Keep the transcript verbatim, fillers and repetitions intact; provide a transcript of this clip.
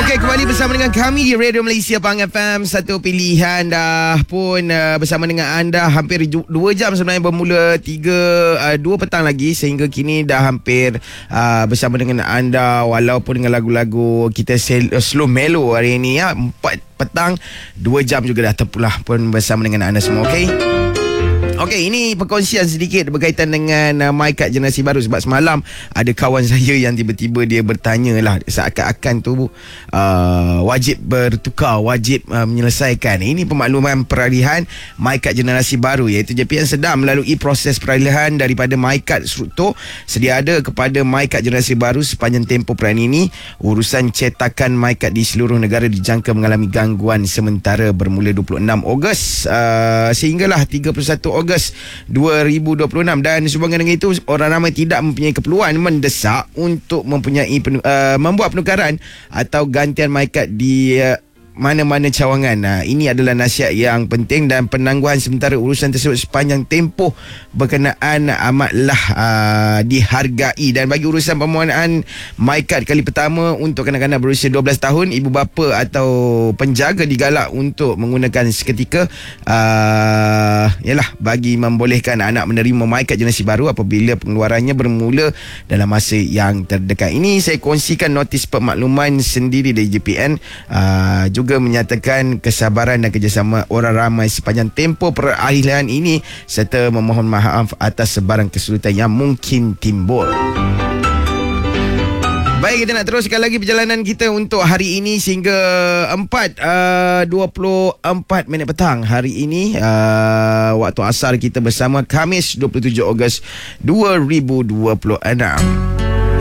Okey, kembali bersama dengan kami di Radio Malaysia Pahang F M. Satu pilihan dah pun uh, bersama dengan anda hampir dua jam sebenarnya, bermula tiga uh, dua petang lagi sehingga kini dah hampir uh, bersama dengan anda walaupun dengan lagu-lagu kita sel- uh, slow mellow hari ini ya. Empat petang, dua jam juga dah terpulah pun bersama dengan anda semua. Okey. Okey, ini perkongsian sedikit berkaitan dengan uh, MyKad generasi baru. Sebab semalam ada kawan saya yang tiba-tiba dia bertanya lah, seakan-akan tu uh, wajib bertukar, wajib uh, menyelesaikan. Ini pemakluman peralihan MyKad generasi baru, iaitu J P N sedang melalui proses peralihan daripada MyKad struktur sedia ada kepada MyKad generasi baru. Sepanjang tempoh peralihan ini, urusan cetakan MyKad di seluruh negara dijangka mengalami gangguan sementara bermula dua puluh enam Ogos uh, sehinggalah tiga puluh satu Ogos dua ribu dua puluh enam. Dan sehubungan dengan itu, orang ramai tidak mempunyai keperluan mendesak untuk mempunyai penu- uh, membuat penukaran atau gantian MyKad di uh, mana-mana cawangan. Nah, ini adalah nasihat yang penting dan penangguhan sementara urusan tersebut sepanjang tempoh berkenaan amatlah uh, dihargai. Dan bagi urusan permohonan MyKad kali pertama untuk kanak-kanak berusia dua belas tahun, ibu bapa atau penjaga digalak untuk menggunakan seketika uh, yalah bagi membolehkan anak menerima MyKad generasi baru apabila pengeluarannya bermula dalam masa yang terdekat. Ini saya kongsikan notis pemakluman sendiri dari J P N, uh, juga menyatakan kesabaran dan kerjasama orang ramai sepanjang tempoh peralihan ini serta memohon maaf atas sebarang kesulitan yang mungkin timbul. Baik, kita nak teruskan lagi perjalanan kita untuk hari ini sehingga empat dua puluh empat minit petang hari ini, uh, waktu asar kita bersama, Khamis dua puluh tujuh Ogos dua ribu dua puluh enam.